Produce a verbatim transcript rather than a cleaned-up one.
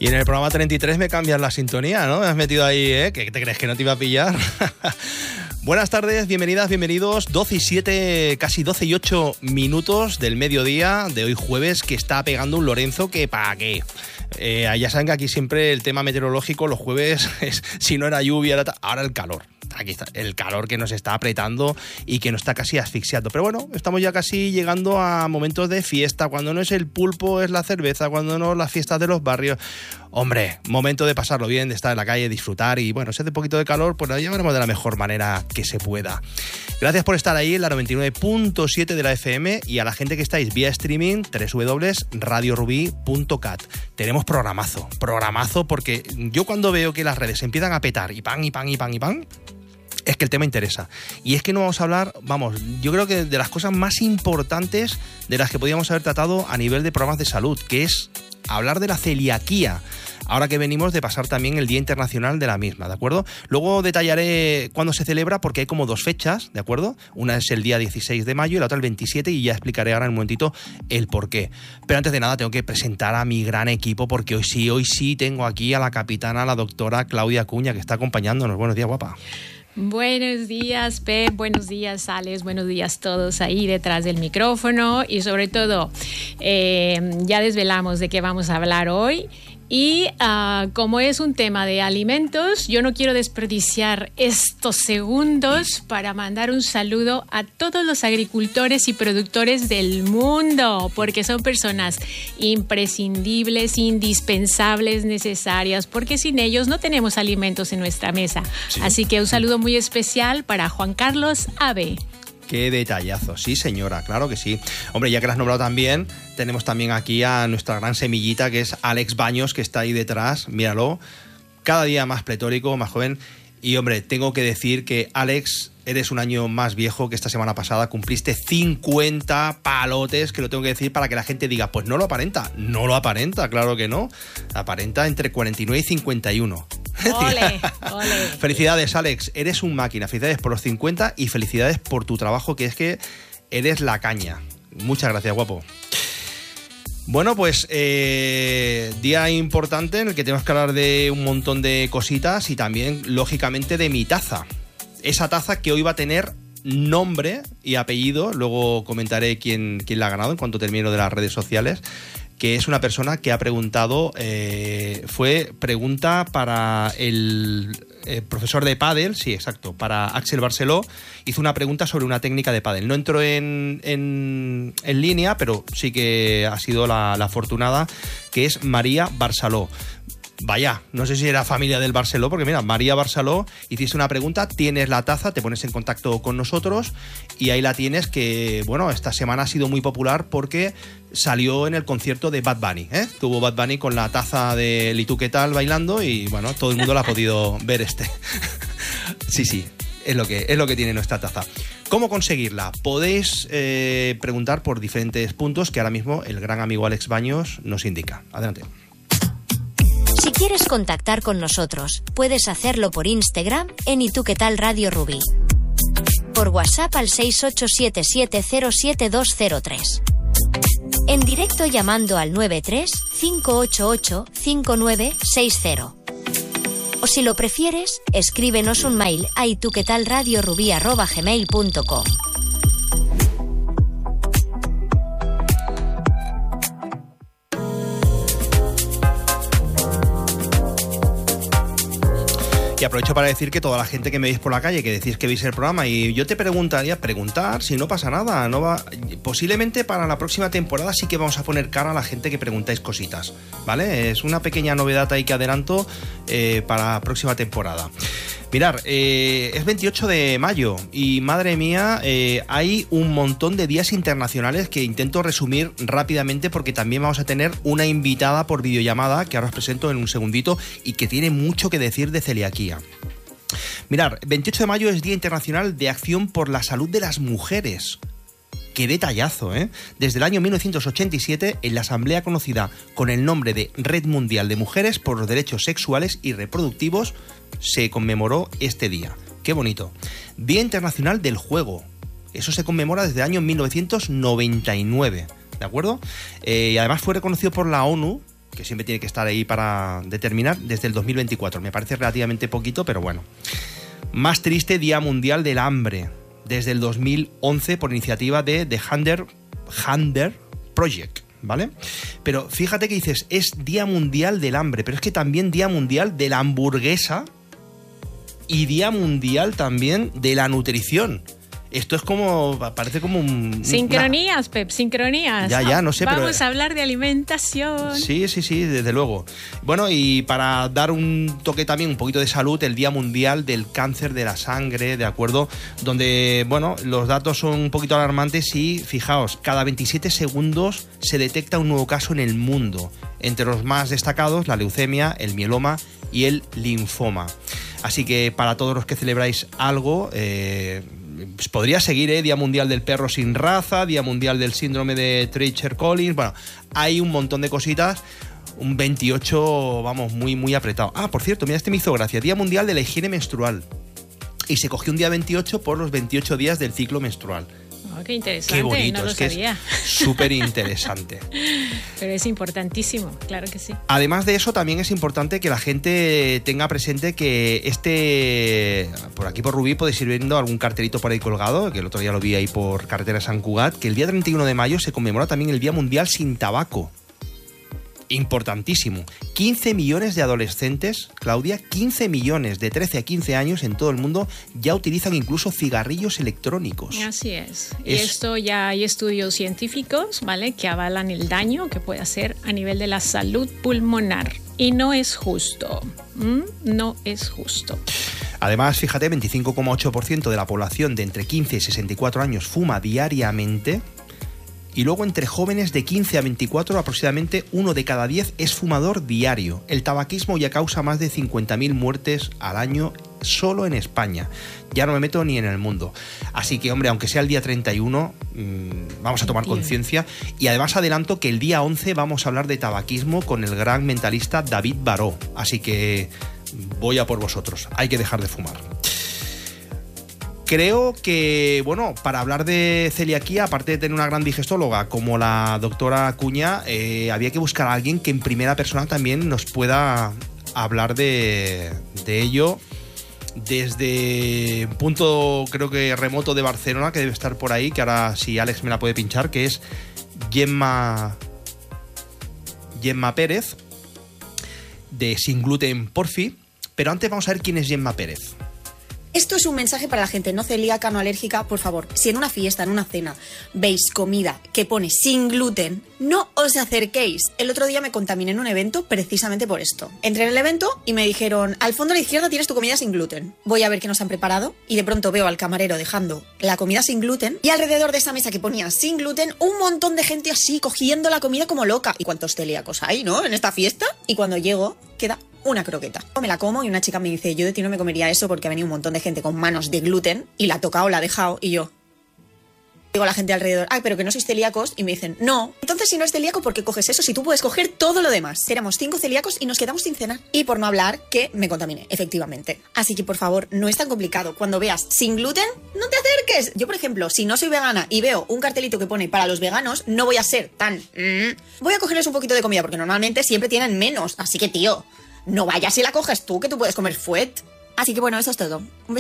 Y en el programa treinta y tres me cambias la sintonía, ¿no? Me has metido ahí, ¿eh? ¿Qué te crees que no te iba a pillar? Buenas tardes, bienvenidas, bienvenidos. doce y siete, casi doce y ocho minutos del mediodía de hoy jueves, que está pegando un Lorenzo que ¿para qué? Eh, ya saben que aquí siempre el tema meteorológico los jueves es, si no era lluvia, era ahora el calor. Aquí está el calor que nos está apretando y que nos está casi asfixiando. Pero bueno, estamos ya casi llegando a momentos de fiesta. Cuando no es el pulpo, es la cerveza. Cuando no, las fiestas de los barrios. Hombre, momento de pasarlo bien, de estar en la calle, disfrutar. Y bueno, si hace un poquito de calor, pues lo llevaremos de la mejor manera que se pueda. Gracias por estar ahí en la noventa y nueve punto siete de la F M y a la gente que estáis vía streaming, doble u doble u doble u punto radio rubí punto cat. Tenemos programazo, programazo, porque yo cuando veo que las redes empiezan a petar y pan, y pan, y pan, y pan, es que el tema interesa. Y es que no vamos a hablar, vamos, yo creo que de las cosas más importantes de las que podíamos haber tratado a nivel de programas de salud, que es hablar de la celiaquía, ahora que venimos de pasar también el Día Internacional de la misma, ¿de acuerdo? Luego detallaré cuándo se celebra, porque hay como dos fechas, ¿de acuerdo? Una es el día dieciséis de mayo y la otra el veintisiete, y ya explicaré ahora en un momentito el por qué. Pero antes de nada tengo que presentar a mi gran equipo, porque hoy sí, hoy sí tengo aquí a la capitana, la doctora Claudia Acuña, que está acompañándonos. Buenos días, guapa. Buenos días, Pep, buenos días, Alex, buenos días todos ahí detrás del micrófono y sobre todo eh, ya desvelamos de qué vamos a hablar hoy. Y uh, como es un tema de alimentos, yo no quiero desperdiciar estos segundos para mandar un saludo a todos los agricultores y productores del mundo, porque son personas imprescindibles, indispensables, necesarias, porque sin ellos no tenemos alimentos en nuestra mesa. Sí. Así que un saludo muy especial para Juan Carlos Ave. Qué detallazo, sí señora, claro que sí. Hombre, ya que la has nombrado también, tenemos también aquí a nuestra gran semillita, que es Alex Baños, que está ahí detrás, míralo, cada día más pletórico, más joven. Y hombre, tengo que decir que Alex, eres un año más viejo, que esta semana pasada cumpliste cincuenta palotes, que lo tengo que decir para que la gente diga, pues no lo aparenta, no lo aparenta, claro que no, aparenta entre cuarenta y nueve y cincuenta y uno. Ole, ole. Felicidades, Alex, eres un máquina, felicidades por los cincuenta y felicidades por tu trabajo, que es que eres la caña. Muchas gracias, guapo. Bueno, pues eh, día importante en el que tenemos que hablar de un montón de cositas y también, lógicamente, de mi taza. Esa taza que hoy va a tener nombre y apellido, luego comentaré quién, quién la ha ganado en cuanto termine de las redes sociales, que es una persona que ha preguntado, eh, fue pregunta para el eh, profesor de pádel, sí, exacto, para Axel Barceló, hizo una pregunta sobre una técnica de pádel. No entró en, en, en línea, pero sí que ha sido la, la afortunada, que es María Barceló. Vaya, no sé si era familia del Barceló, porque mira, María Barceló, hiciste una pregunta, tienes la taza, te pones en contacto con nosotros y ahí la tienes, que bueno, esta semana ha sido muy popular porque salió en el concierto de Bad Bunny, ¿eh? Tuvo Bad Bunny con la taza de ¿Y tú qué tal? Bailando y bueno, todo el mundo la ha podido ver este. Sí, sí, es lo que, es lo que tiene nuestra taza. ¿Cómo conseguirla? Podéis eh, preguntar por diferentes puntos que ahora mismo el gran amigo Alex Baños nos indica. Adelante. Si quieres contactar con nosotros, puedes hacerlo por Instagram en ¿Y tú qué tal? Radio Rubí. Por WhatsApp al seis ocho siete siete cero siete dos cero tres. En directo llamando al nueve tres cinco ocho ocho cinco nueve seis cero. O si lo prefieres, escríbenos un mail a y tú qué tal radio rubí arroba gmail punto com. Y aprovecho para decir que toda la gente que me veis por la calle, que decís que veis el programa, y yo te preguntaría, preguntar si no pasa nada, no va, posiblemente para la próxima temporada sí que vamos a poner cara a la gente que preguntáis cositas, ¿vale? Es una pequeña novedad ahí que adelanto eh, para la próxima temporada. Mirar, eh, es veintiocho de mayo y madre mía, eh, hay un montón de días internacionales que intento resumir rápidamente porque también vamos a tener una invitada por videollamada que ahora os presento en un segundito y que tiene mucho que decir de celiaquía. Mirar, veintiocho de mayo es Día Internacional de Acción por la Salud de las Mujeres. Qué detallazo, ¿eh? Desde el año mil novecientos ochenta y siete, en la asamblea conocida con el nombre de Red Mundial de Mujeres por los Derechos Sexuales y Reproductivos, se conmemoró este día. Qué bonito. Día Internacional del Juego. Eso se conmemora desde el año mil novecientos noventa y nueve, ¿de acuerdo? Eh, y además fue reconocido por la ONU, que siempre tiene que estar ahí para determinar, desde el dos mil veinticuatro. Me parece relativamente poquito, pero bueno. Más triste, Día Mundial del Hambre, desde el dos mil once por iniciativa de The Hunger, Hunger Project, ¿vale? Pero fíjate que dices, es Día Mundial del Hambre, pero es que también Día Mundial de la Hamburguesa y Día Mundial también de la Nutrición. Esto es como, parece como un... Sincronías, una... Pep, sincronías. Ya, ya, no sé, Vamos pero... a hablar de alimentación. Sí, sí, sí, desde luego. Bueno, y para dar un toque también, un poquito de salud, el Día Mundial del Cáncer de la Sangre, ¿de acuerdo? Donde, bueno, los datos son un poquito alarmantes y, fijaos, cada veintisiete segundos se detecta un nuevo caso en el mundo. Entre los más destacados, la leucemia, el mieloma y el linfoma. Así que para todos los que celebráis algo... Eh, Pues podría seguir, ¿eh? Día Mundial del Perro Sin Raza, Día Mundial del Síndrome de Treacher-Collins. Bueno, hay un montón de cositas. Un veintiocho, vamos, muy, muy apretado. Ah, por cierto, mira, este me hizo gracia. Día Mundial de la Higiene Menstrual. Y se cogió un día veintiocho por los veintiocho días del ciclo menstrual. Oh, qué interesante, qué bonito, no lo es que sabía. Es súper interesante. Pero es importantísimo, claro que sí. Además de eso, también es importante que la gente tenga presente que este, por aquí por Rubí podéis ir viendo algún cartelito por ahí colgado, que el otro día lo vi ahí por carretera San Cugat, que el día treinta y uno de mayo se conmemora también el Día Mundial sin Tabaco. Importantísimo. quince millones de adolescentes, Claudia, quince millones de trece a quince años en todo el mundo ya utilizan incluso cigarrillos electrónicos. Así es. Y es... esto ya hay estudios científicos, ¿vale?, que avalan el daño que puede hacer a nivel de la salud pulmonar. Y no es justo. ¿Mm? No es justo. Además, fíjate, veinticinco coma ocho por ciento de la población de entre quince y sesenta y cuatro años fuma diariamente. Y luego entre jóvenes de quince a veinticuatro aproximadamente uno de cada diez es fumador diario. El tabaquismo ya causa más de cincuenta mil muertes al año solo en España. Ya no me meto ni en el mundo. Así que, hombre, aunque sea el día treinta y uno, mmm, vamos a tomar conciencia. Y además adelanto que el día once vamos a hablar de tabaquismo con el gran mentalista David Baró. Así que voy a por vosotros. Hay que dejar de fumar. Creo que, bueno, para hablar de celiaquía, aparte de tener una gran digestóloga como la doctora Acuña, eh, había que buscar a alguien que en primera persona también nos pueda hablar de, de ello desde un punto, creo que remoto de Barcelona, que debe estar por ahí, que ahora si Alex me la puede pinchar, que es Gemma, Gemma Pérez, de Sin Gluten Porfi. Pero antes vamos a ver quién es Gemma Pérez. Esto es un mensaje para la gente no celíaca, no alérgica. Por favor, si en una fiesta, en una cena, veis comida que pone sin gluten, no os acerquéis. El otro día me contaminé en un evento precisamente por esto. Entré en el evento y me dijeron, al fondo a la izquierda tienes tu comida sin gluten. Voy a ver qué nos han preparado y de pronto veo al camarero dejando la comida sin gluten y alrededor de esa mesa que ponía sin gluten, un montón de gente así cogiendo la comida como loca. ¿Y cuántos celíacos hay, no? En esta fiesta. Y cuando llego, queda una croqueta. Me la como y una chica me dice, yo de ti no me comería eso porque ha venido un montón de gente con manos de gluten y la ha tocado, la ha dejado, y yo digo a la gente alrededor, ay, pero que no sois celíacos, y me dicen, no. Entonces, si no es celíaco, ¿por qué coges eso? Si tú puedes coger todo lo demás. Éramos cinco celíacos y nos quedamos sin cenar. Y por no hablar que me contaminé, efectivamente. Así que, por favor, no es tan complicado. Cuando veas sin gluten, no te acerques. Yo, por ejemplo, si no soy vegana y veo un cartelito que pone para los veganos, no voy a ser tan... Mm, voy a cogerles un poquito de comida porque normalmente siempre tienen menos. Así que, tío, no vayas y la coges tú, que tú puedes comer fuet. Así que bueno, eso es todo. Un